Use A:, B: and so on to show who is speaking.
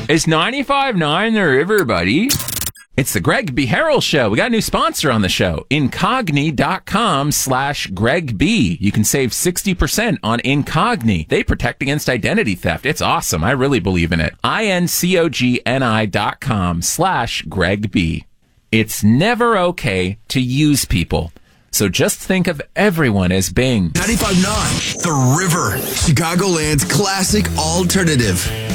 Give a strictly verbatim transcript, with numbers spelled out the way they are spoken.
A: It's ninety-five point nine The River, buddy. It's the Greg B. Harrell Show. We got a new sponsor on the show, Incogni.com slash Greg B. You can save sixty percent on Incogni. They protect against identity theft. It's awesome. I really believe in it. I-N-C-O-G-N-I dot com slash Greg B. It's never okay to use people. So just think of everyone as Bing.
B: ninety-five point nine The River, Chicagoland's classic alternative.